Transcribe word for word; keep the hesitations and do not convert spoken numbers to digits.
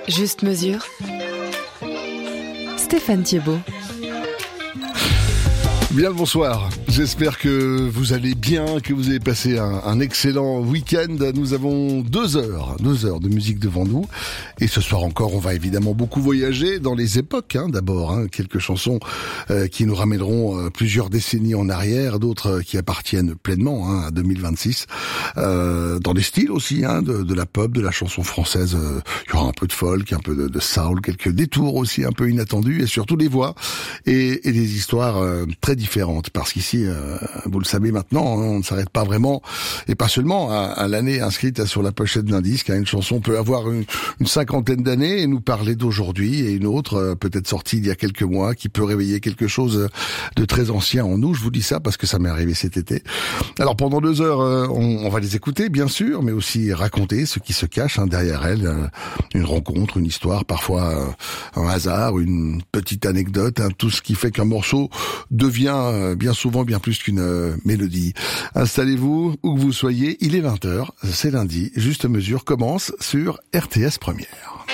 Juste mesure. Stéphane Thiebaud. Bien le bonsoir, j'espère que vous allez bien, que vous avez passé un, un excellent week-end. Nous avons deux heures, deux heures de musique devant nous. Et ce soir encore, on va évidemment beaucoup voyager dans les époques, hein, d'abord. Hein, quelques chansons euh, qui nous ramèneront euh, plusieurs décennies en arrière, d'autres euh, qui appartiennent pleinement hein, à deux mille vingt-six. Euh, dans des styles aussi, hein, de, de la pop, de la chanson française. Euh, il y aura un peu de folk, un peu de, de soul, quelques détours aussi un peu inattendus et surtout des voix et, et des histoires euh, très différentes, parce qu'ici, euh, vous le savez maintenant, on ne s'arrête pas vraiment, et pas seulement à, à l'année inscrite sur la pochette d'un disque. Hein, une chanson peut avoir une, une cinquantaine d'années et nous parler d'aujourd'hui, et une autre euh, peut-être sortie il y a quelques mois, qui peut réveiller quelque chose de très ancien en nous. Je vous dis ça parce que ça m'est arrivé cet été. Alors pendant deux heures, euh, on, on va les écouter, bien sûr, mais aussi raconter ce qui se cache hein, derrière elles. Euh, une rencontre, une histoire, parfois euh, un hasard, une petite anecdote, hein, tout ce qui fait qu'un morceau devient bien souvent bien plus qu'une euh, mélodie. Installez-vous où que vous soyez, il est vingt heures, c'est lundi, Juste Mesure commence sur R T S Première.